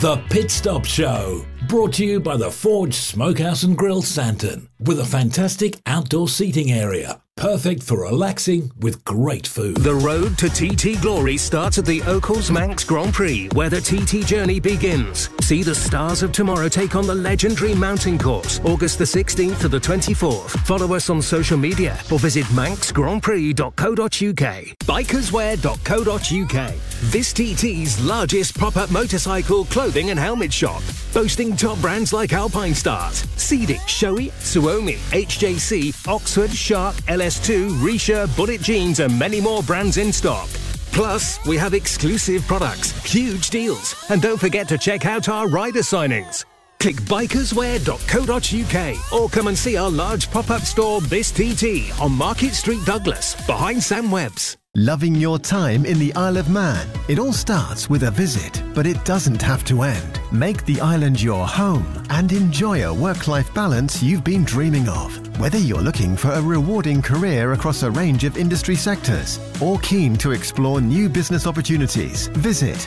The Pit Stop Show, brought to you by the Forge Smokehouse and Grill Santon, with a fantastic outdoor seating area, perfect for relaxing with great food. The road to TT Glory starts at the Oakles Manx Grand Prix, where the TT journey begins. See the stars of tomorrow take on the legendary mountain course, August the 16th to the 24th. Follow us on social media or visit manxgrandprix.co.uk. Bikerswear.co.uk. This TT's largest pop-up motorcycle clothing and helmet shop, boasting top brands like Alpine Stars, Cedic, Shoei, Suomi, HJC, Oxford, Shark, LS2, Risha, Bullet Jeans and many more brands in stock. Plus, we have exclusive products, huge deals, and don't forget to check out our rider signings. Click bikerswear.co.uk or come and see our large pop-up store This TT on Market Street, Douglas, behind Sam Webb's. Loving your time in the Isle of Man? It all starts with a visit, but it doesn't have to end. Make the island your home and enjoy a work-life balance you've been dreaming of. Whether you're looking for a rewarding career across a range of industry sectors or keen to explore new business opportunities, visit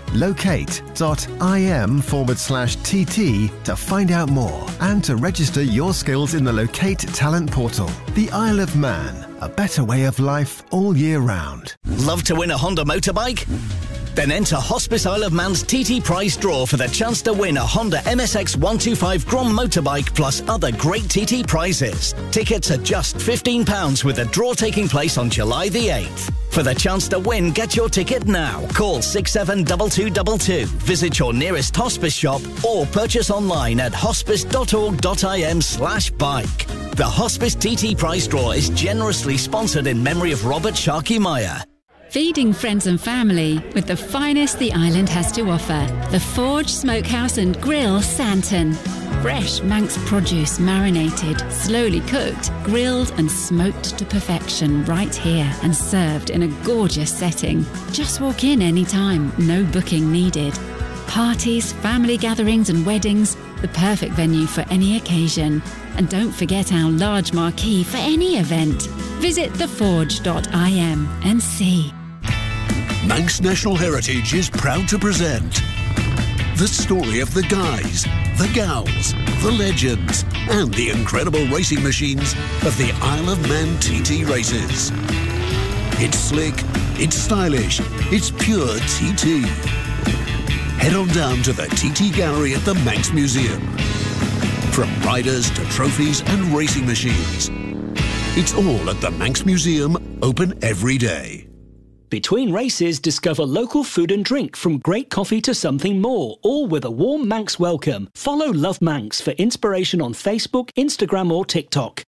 locate.im/TT to find out more and to register your skills in the Locate Talent Portal. The Isle of Man. A better way of life all year round. Love to win a Honda motorbike? Then enter Hospice Isle of Man's TT prize draw for the chance to win a Honda MSX 125 Grom motorbike plus other great TT prizes. Tickets are just £15 with a draw taking place on July the 8th. For the chance to win, get your ticket now. Call 672222. Visit your nearest hospice shop or purchase online at hospice.org.im/bike. The Hospice TT prize draw is generously sponsored in memory of Robert Sharkey Meyer. Feeding friends and family with the finest the island has to offer. The Forge Smokehouse and Grill Santon. Fresh Manx produce marinated, slowly cooked, grilled and smoked to perfection right here and served in a gorgeous setting. Just walk in anytime, no booking needed. Parties, family gatherings and weddings, the perfect venue for any occasion. And don't forget our large marquee for any event. Visit theforge.im and see. Manx National Heritage is proud to present the story of the guys, the gals, the legends, and the incredible racing machines of the Isle of Man TT races. It's slick, it's stylish, it's pure TT. Head on down to the TT Gallery at the Manx Museum. From riders to trophies and racing machines, it's all at the Manx Museum, open every day. Between races, discover local food and drink, from great coffee to something more, all with a warm Manx welcome. Follow Love Manx for inspiration on Facebook, Instagram or TikTok.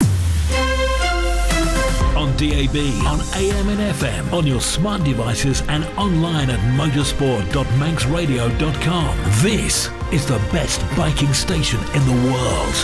On DAB, on AM and FM, on your smart devices and online at motorsport.manxradio.com. This is the best biking station in the world.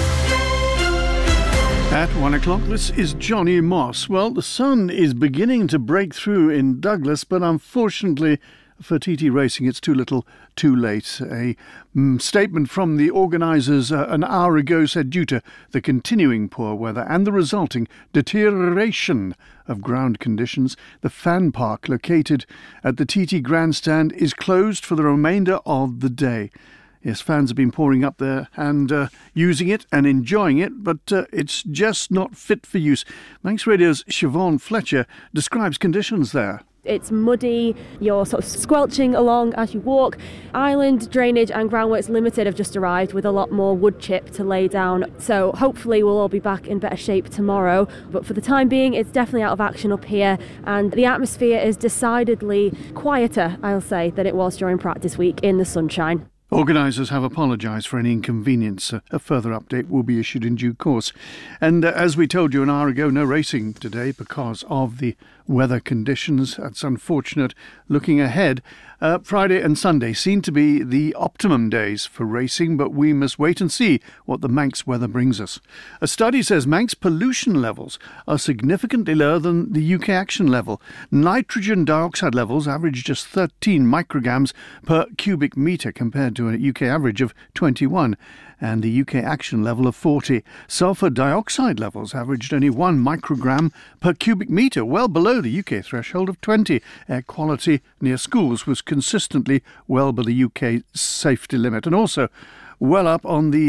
At 1 o'clock, this is Johnny Moss. Well, the sun is beginning to break through in Douglas, but unfortunately for TT Racing, it's too little, too late. A statement from the organisers an hour ago said due to the continuing poor weather and the resulting deterioration of ground conditions, the fan park located at the TT Grandstand is closed for the remainder of the day. Yes, fans have been pouring up there and using it and enjoying it, but it's just not fit for use. Manx Radio's Siobhan Fletcher describes conditions there. It's muddy, you're sort of squelching along as you walk. Island Drainage and Groundworks Limited have just arrived with a lot more wood chip to lay down, so hopefully we'll all be back in better shape tomorrow. But for the time being, it's definitely out of action up here, and the atmosphere is decidedly quieter, I'll say, than it was during practice week in the sunshine. Organisers have apologised for any inconvenience. A further update will be issued in due course. And as we told you an hour ago, no racing today because of the weather conditions. That's unfortunate. Looking ahead, Friday and Sunday seem to be the optimum days for racing, but we must wait and see what the Manx weather brings us. A study says Manx pollution levels are significantly lower than the UK action level. Nitrogen dioxide levels average just 13 micrograms per cubic metre compared to a UK average of 21. And the UK action level of 40. Sulphur dioxide levels averaged only 1 microgram per cubic metre, well below below the UK threshold of 20. Air quality near schools was consistently well below the UK safety limit. And also, well up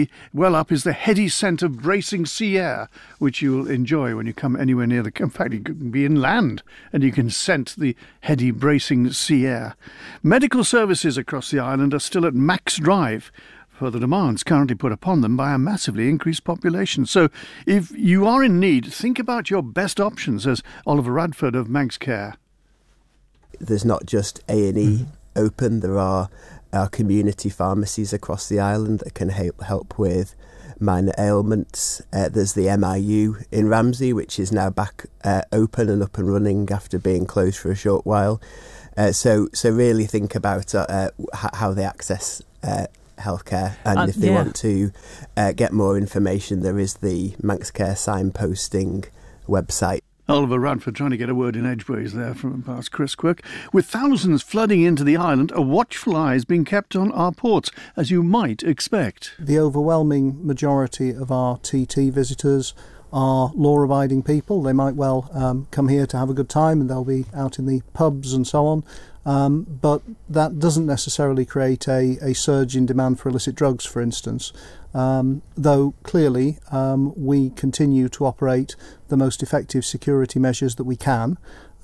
is the heady scent of bracing sea air, which you'll enjoy when you come anywhere near in fact, you can be inland and you can scent the heady bracing sea air. Medical services across the island are still at max drive for the demands currently put upon them by a massively increased population. So if you are in need, think about your best options, as Oliver Radford of Manx Care. There's not just A&E open, there are community pharmacies across the island that can help with minor ailments. There's the MIU in Ramsey, which is now back open and up and running after being closed for a short while. So really think about how they access healthcare, and if they want to get more information, there is the Manx Care signposting website. Oliver Radford trying to get a word in edgeways there from past Chris Quirk. With thousands flooding into the island, a watchful eye is being kept on our ports, as you might expect. The overwhelming majority of our TT visitors are law-abiding people. They might well come here to have a good time, and they'll be out in the pubs and so on. But that doesn't necessarily create a surge in demand for illicit drugs, for instance. Though clearly we continue to operate the most effective security measures that we can,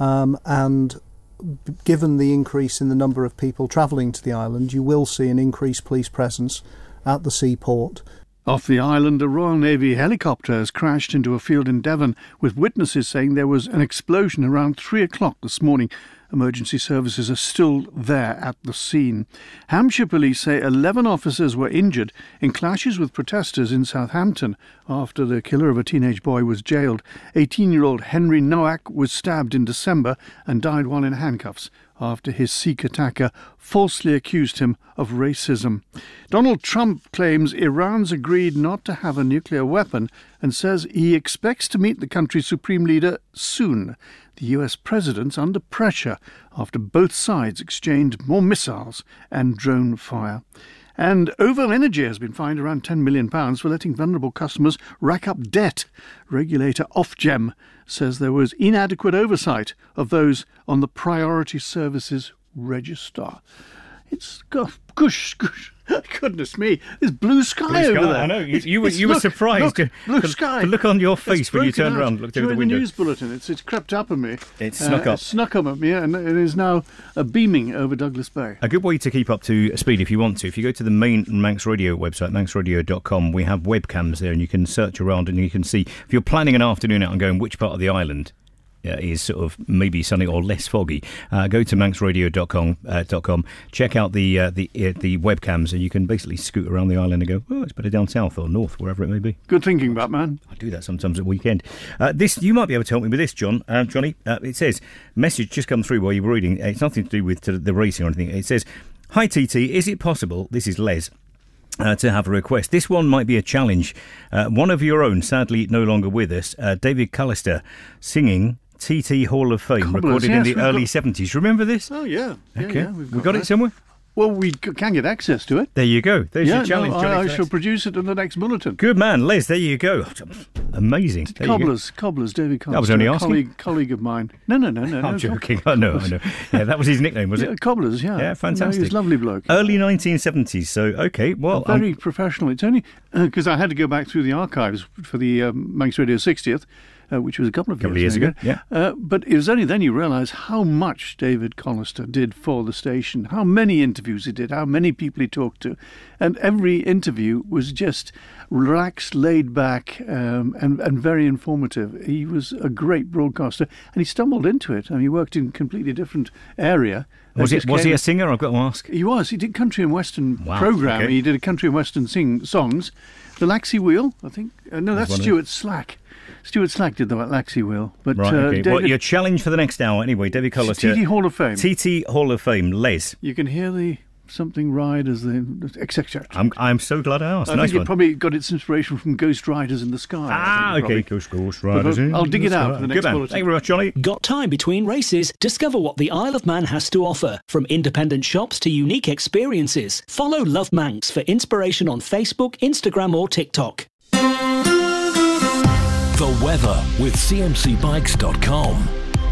and given the increase in the number of people travelling to the island, you will see an increased police presence at the seaport. Off the island, a Royal Navy helicopter has crashed into a field in Devon, with witnesses saying there was an explosion around 3 o'clock this morning. Emergency services are still there at the scene. Hampshire police say 11 officers were injured in clashes with protesters in Southampton after the killer of a teenage boy was jailed. 18-year-old Henry Nowak was stabbed in December and died while in handcuffs after his Sikh attacker falsely accused him of racism. Donald Trump claims Iran's agreed not to have a nuclear weapon and says he expects to meet the country's supreme leader soon. The US president's under pressure after both sides exchanged more missiles and drone fire. And OVO Energy has been fined around £10 million for letting vulnerable customers rack up debt. Regulator Ofgem says there was inadequate oversight of those on the Priority Services Register. It's gosh, goodness me, there's blue sky over there. I know, you were surprised. Blue sky. The look on your face when you turned around and looked over the window. The news bulletin, it's crept up on me. It snuck up. It snuck up at me, and it is now beaming over Douglas Bay. A good way to keep up to speed if you want to. If you go to the main Manx Radio website, manxradio.com, we have webcams there, and you can search around and you can see, if you're planning an afternoon out and going which part of the island is sort of maybe sunny or less foggy, go to manxradio.com, check out the webcams, and you can basically scoot around the island and go, oh, it's better down south or north, wherever it may be. Good thinking, Batman. I do that sometimes at weekend. This you might be able to help me with this, Johnny. It says, message just come through while you were reading. It's nothing to do with the racing or anything. It says, hi TT, is it possible, this is Les, to have a request. This one might be a challenge. One of your own, sadly no longer with us, David Callister, singing TT Hall of Fame, recorded in the early 70s. Remember this? Oh, yeah. Okay. We've got it somewhere? Well, we can get access to it. There you go. There's your challenge, Johnny. I shall produce it in the next bulletin. Good man, Les, there you go. Amazing. Cobblers, David Cobblers. I was only asking. Colleague of mine. No. I'm joking. I know. Yeah, that was his nickname, was it? Cobblers, yeah. Yeah, fantastic. He's a lovely bloke. Early 1970s, so, okay, well... Very professional. It's only because I had to go back through the archives for the Manx Radio 60th, which was a couple of years ago. Yeah. But it was only then you realise how much David Callister did for the station, how many interviews he did, how many people he talked to. And every interview was just relaxed, laid back, and very informative. He was a great broadcaster, and he stumbled into it. I mean, he worked in a completely different area. Was he a singer? I've got to ask. He was. He did country and western programme. Okay. He did a country and western songs. The Laxey Wheel, I think. No, that's Stuart Slack. Stuart Slack did the Laxey Wheel. But, right, okay. David, your challenge for the next hour, anyway, David Callister. TT Hall of Fame. TT Hall of Fame, Les. You can hear the something ride as the etc. I'm so glad I asked. I think it probably got its inspiration from Ghost Riders in the Sky. Okay, Ghost Riders in I'll dig it out for the next bulletin. Thank you very much, Johnny. Got time between races? Discover what the Isle of Man has to offer. From independent shops to unique experiences. Follow Love Manx for inspiration on Facebook, Instagram or TikTok. The weather with cmcbikes.com.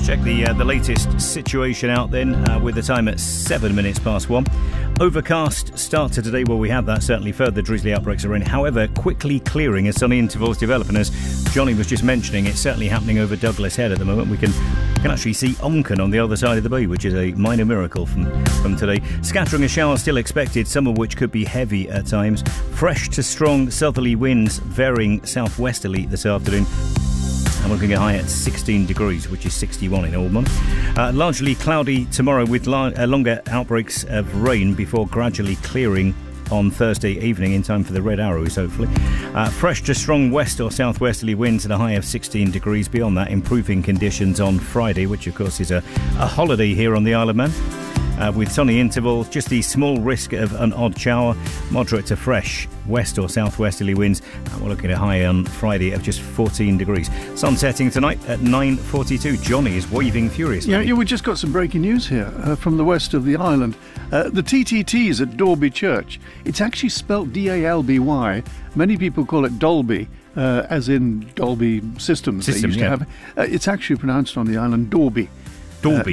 Check the latest situation out then with the time at 7 minutes past 1. Overcast start to today. Well, we have that, certainly further drizzly outbreaks of rain. However, quickly clearing as sunny intervals develop. And as Johnny was just mentioning, it's certainly happening over Douglas Head at the moment. We can actually see Onken on the other side of the bay, which is a minor miracle from today. Scattering of showers still expected, some of which could be heavy at times. Fresh to strong southerly winds, varying southwesterly this afternoon. And we're looking at high at 16 degrees, which is 61 in Oldham. Largely cloudy tomorrow with longer outbreaks of rain before gradually clearing on Thursday evening in time for the red arrows, hopefully. Fresh to strong west or southwesterly winds at a high of 16 degrees. Beyond that, improving conditions on Friday, which of course is a holiday here on the Isle of Man. With sunny intervals, just the small risk of an odd shower, moderate to fresh west or southwesterly winds. And we're looking at a high on Friday of just 14 degrees. Sun setting tonight at 9:42. Johnny is waving furiously. Yeah, we just got some breaking news here from the west of the island. The TTTs at Dalby Church. It's actually spelt D-A-L-B-Y. Many people call it Dolby, as in Dolby Systems. They used to have. It's actually pronounced on the island Dorby. Dorby,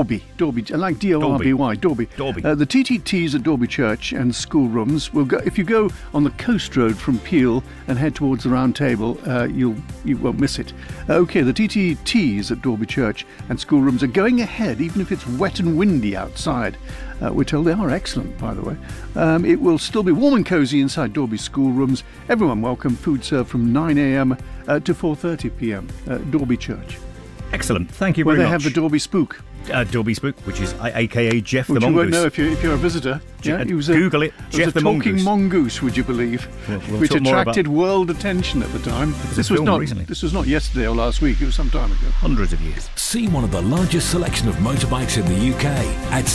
like D-O-R-B-Y, Dorby. The TTTs at Dalby Church and schoolrooms will go. If you go on the coast road from Peel and head towards the Round Table, you won't miss it. Okay, the TTTs at Dalby Church and schoolrooms are going ahead, even if it's wet and windy outside. We're told they are excellent, by the way. It will still be warm and cosy inside Dalby schoolrooms. Everyone welcome. Food served from 9 a.m. To 4:30 p.m. at Dalby Church. Excellent. Thank you very much. Where they have the Dalby Spook. Dalby Spook, which is a.k.a. Jeff the Mongoose. You won't know if you're a visitor. Yeah, he was Google it, Jeff the Mongoose. Talking mongoose, would you believe? We'll which attracted world attention at the time. This was not yesterday or last week. It was some time ago. Hundreds of years. See one of the largest selection of motorbikes in the UK at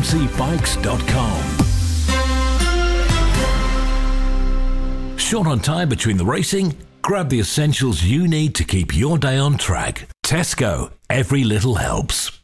cmcbikes.com. Short on time between the racing? Grab the essentials you need to keep your day on track. Tesco. Every little helps.